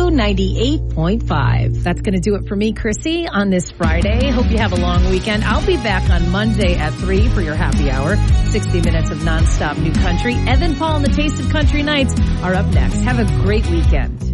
98.5. That's going to do it for me, Chrissy, on this Friday. Hope you have a long weekend. I'll be back on Monday at 3 for your happy hour. 60 minutes of nonstop new country. Evan Paul and the Taste of Country Nights are up next. Have a great weekend.